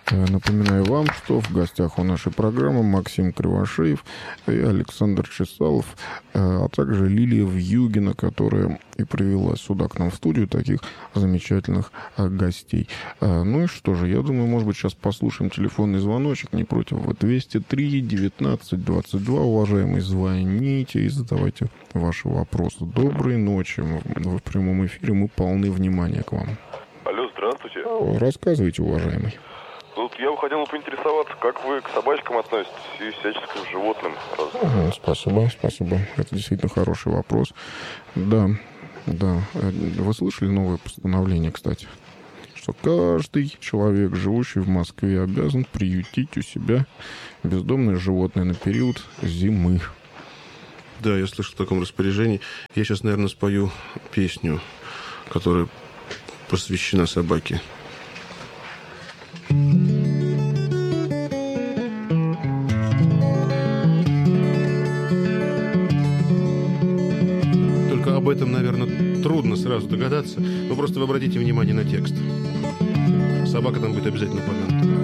Напоминаю вам, что в гостях у нашей программы Максим Кривошеев и Александр Чесалов, а также Лилия Вьюгина, которая и привела сюда к нам в студию таких замечательных гостей. Ну и что же, я думаю, может быть, сейчас послушаем телефонный звоночек, не против. 203-19-22, уважаемые, звоните и задавайте ваши вопросы. Доброй ночи. Вы в прямом эфире, мы полны внимания к вам. Алло, здравствуйте. Рассказывайте, уважаемый. Тут я бы хотел поинтересоваться, как вы к собачкам относитесь и всяческим животным? Спасибо. Это действительно хороший вопрос. Да. Вы слышали новое постановление, кстати? Что каждый человек, живущий в Москве, обязан приютить у себя бездомное животное на период зимы. Да, я слышал в таком распоряжении. Я сейчас, наверное, спою песню, которая посвящена собаке. Только об этом, наверное, трудно сразу догадаться. Но просто вы обратите внимание на текст. Собака там будет обязательно упомянута.